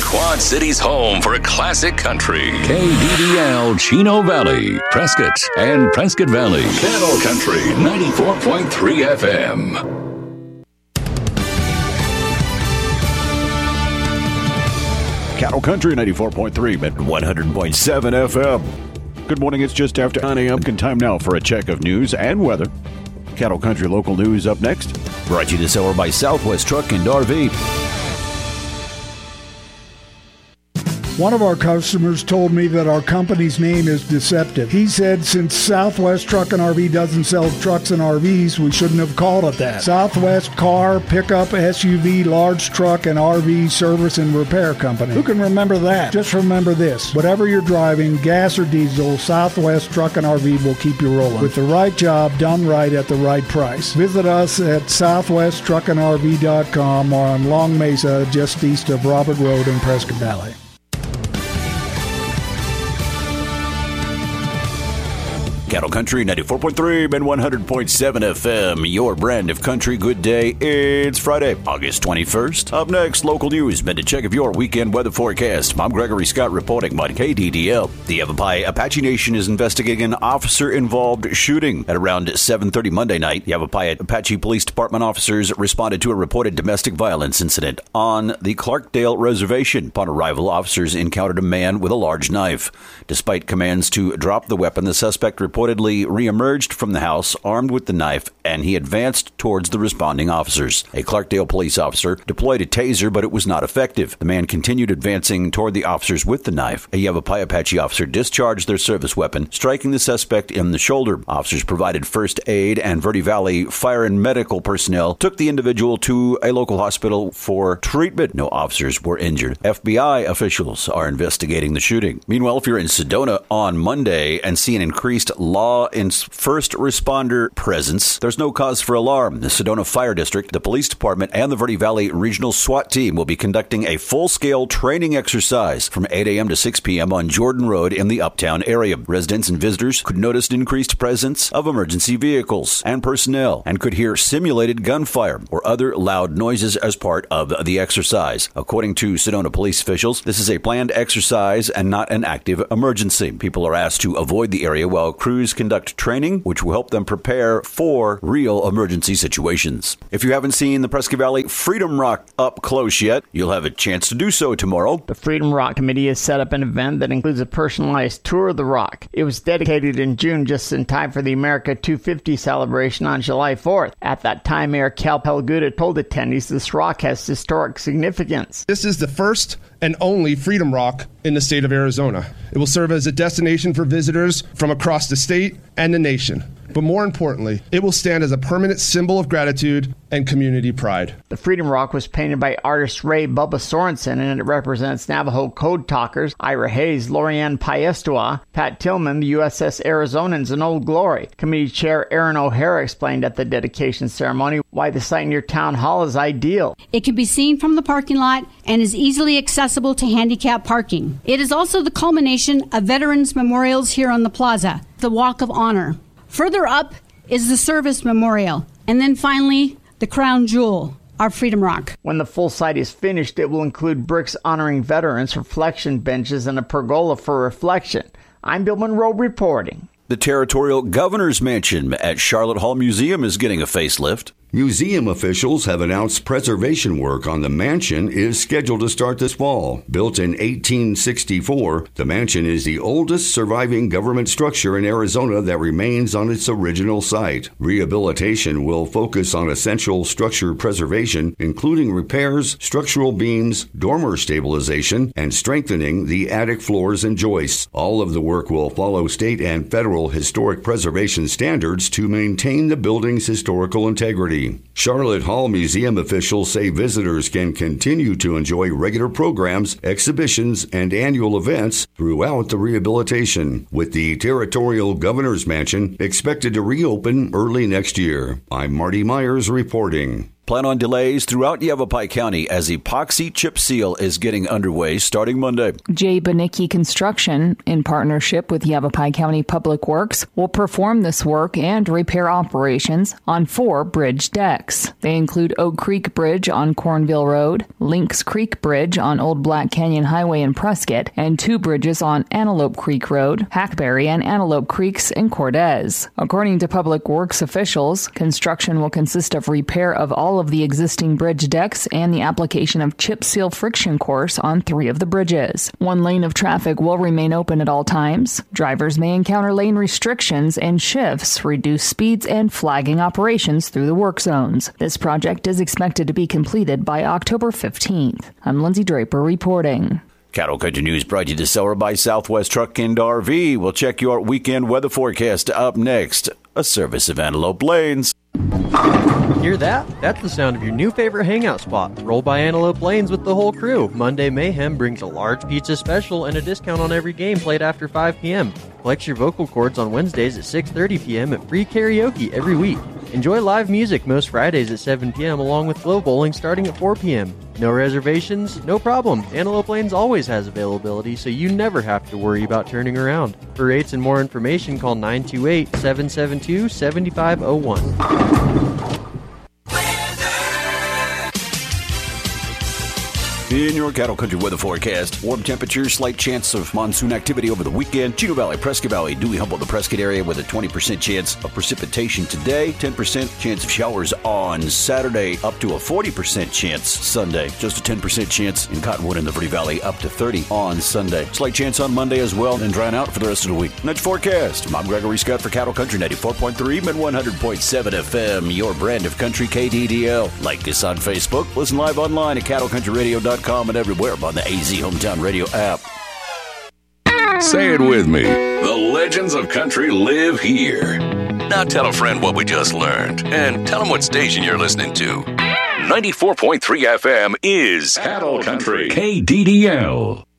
Quad City's home for classic country. KDDL Chino Valley, Prescott, and Prescott Valley. Cattle Country 94.3 FM. Cattle Country 94.3 at 100.7 FM. Good morning. It's just after 9 a.m. Time now for a check of news and weather. Cattle Country local news up next. Brought to you this hour by Southwest Truck and RV. One of our customers told me that our company's name is deceptive. He said since Southwest Truck and RV doesn't sell trucks and RVs, we shouldn't have called it that. Southwest Car, Pickup, SUV, Large Truck, and RV Service and Repair Company. Who can remember that? Just remember this. Whatever you're driving, gas or diesel, Southwest Truck and RV will keep you rolling. With the right job done right at the right price. Visit us at southwesttruckandrv.com or on Long Mesa, just east of Robert Road in Prescott Valley. Cattle Country 94.3 and 100.7 FM, your brand of country. Good day. It's Friday, August 21st. Up next, local news. Meant to check of your weekend weather forecast. I'm Gregory Scott reporting on KDDL. The Yavapai Apache Nation is investigating an officer-involved shooting. At around 7:30 Monday night, the Yavapai Apache Police Department officers responded to a reported domestic violence incident on the Clarkdale Reservation. Upon arrival, officers encountered a man with a large knife. Despite commands to drop the weapon, the suspect reportedly reemerged from the house armed with the knife, and he advanced towards the responding officers. A Clarkdale police officer deployed a taser, but it was not effective. The man continued advancing toward the officers with the knife. A Yavapai Apache officer discharged their service weapon, striking the suspect in the shoulder. Officers provided first aid, and Verde Valley fire and medical personnel took the individual to a local hospital for treatment. No officers were injured. FBI officials are investigating the shooting. Meanwhile, if you're in Sedona on Monday and see an increased law and first responder presence, there's no cause for alarm. The Sedona Fire District, the Police Department, and the Verde Valley Regional SWAT Team will be conducting a full-scale training exercise from 8 a.m. to 6 p.m. on Jordan Road in the Uptown area. Residents and visitors could notice an increased presence of emergency vehicles and personnel and could hear simulated gunfire or other loud noises as part of the exercise. According to Sedona police officials, this is a planned exercise and not an active emergency. People are asked to avoid the area while crews conduct training, which will help them prepare for real emergency situations. If you haven't seen the Prescott Valley Freedom Rock up close yet, you'll have a chance to do so tomorrow. The Freedom Rock Committee has set up an event that includes a personalized tour of the rock. It was dedicated in June, just in time for the America 250 celebration on July 4th. At that time, Mayor Cal Pelguda told attendees this rock has historic significance. This is the first and only Freedom Rock in the state of Arizona. It will serve as a destination for visitors from across the state and the nation. But more importantly, it will stand as a permanent symbol of gratitude and community pride. The Freedom Rock was painted by artist Ray Bubba Sorensen, and it represents Navajo code talkers Ira Hayes, Lorianne Paestua, Pat Tillman, the USS Arizonans, and Old Glory. Committee Chair Aaron O'Hara explained at the dedication ceremony why the site near Town Hall is ideal. It can be seen from the parking lot and is easily accessible to handicap parking. It is also the culmination of veterans' memorials here on the plaza, the Walk of Honor. Further up is the Service Memorial, and then finally, the crown jewel, our Freedom Rock. When the full site is finished, it will include bricks honoring veterans, reflection benches, and a pergola for reflection. I'm Bill Monroe reporting. The Territorial Governor's Mansion at Charlotte Hall Museum is getting a facelift. Museum officials have announced preservation work on the mansion is scheduled to start this fall. Built in 1864, the mansion is the oldest surviving government structure in Arizona that remains on its original site. Rehabilitation will focus on essential structure preservation, including repairs, structural beams, dormer stabilization, and strengthening the attic floors and joists. All of the work will follow state and federal historic preservation standards to maintain the building's historical integrity. Charlotte Hall Museum officials say visitors can continue to enjoy regular programs, exhibitions, and annual events throughout the rehabilitation, with the Territorial Governor's Mansion expected to reopen early next year. I'm Marty Myers reporting. Plan on delays throughout Yavapai County as epoxy chip seal is getting underway starting Monday. J. Banicki Construction, in partnership with Yavapai County Public Works, will perform this work and repair operations on 4 bridge decks. They include Oak Creek Bridge on Cornville Road, Lynx Creek Bridge on Old Black Canyon Highway in Prescott, and 2 bridges on Antelope Creek Road, Hackberry, and Antelope Creeks in Cortez. According to Public Works officials, construction will consist of repair of all of the existing bridge decks and the application of chip seal friction course on 3 of the bridges. 1 lane of traffic will remain open at all times. Drivers may encounter lane restrictions and shifts, reduced speeds, and flagging operations through the work zones. This project is expected to be completed by October 15th. I'm Lindsay Draper reporting. Cattle Country News brought to you this hour by Southwest Truck and RV. We'll check your weekend weather forecast up next. A service of Antelope Lanes. Hear that? That's the sound of your new favorite hangout spot. Roll by Antelope Lanes with the whole crew. Monday Mayhem brings a large pizza special and a discount on every game played after 5 p.m. Flex your vocal cords on Wednesdays at 6:30 p.m. and free karaoke every week. Enjoy live music most Fridays at 7 p.m. along with Glow Bowling starting at 4 p.m. No reservations? No problem. Antelope Lanes always has availability, so you never have to worry about turning around. For rates and more information, call 928-772-7501. In your Cattle Country weather forecast, warm temperatures, slight chance of monsoon activity over the weekend. Chino Valley, Prescott Valley, Dewey, Humboldt, the Prescott area with a 20% chance of precipitation today. 10% chance of showers on Saturday, up to a 40% chance Sunday. Just a 10% chance in Cottonwood and the Verde Valley, up to 30 on Sunday. Slight chance on Monday as well, and drying out for the rest of the week. Next forecast. I'm Gregory Scott for Cattle Country 94.3 and 100.7 FM, your brand of country KDDL. Like us on Facebook. Listen live online at cattlecountryradio.com and everywhere on the AZ Hometown Radio app. Say it with me. The legends of country live here. Now tell a friend what we just learned, and tell them what station you're listening to. 94.3 FM is Cattle Country KDDL.